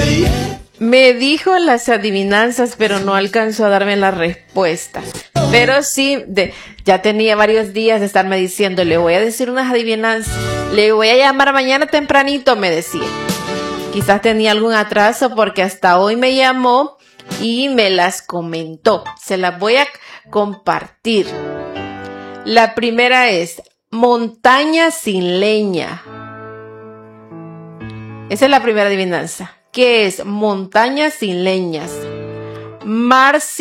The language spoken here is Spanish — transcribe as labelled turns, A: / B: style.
A: Me dijo las adivinanzas, pero no alcanzó a darme la respuesta. Pero sí, ya tenía varios días de estarme diciendo, le voy a decir unas adivinanzas, le voy a llamar mañana tempranito, me decía. Quizás tenía algún atraso porque hasta hoy me llamó y me las comentó. Se las voy a compartir. La primera es montaña sin leña. Esa es la primera adivinanza. ¿Qué es montaña sin leñas? Mar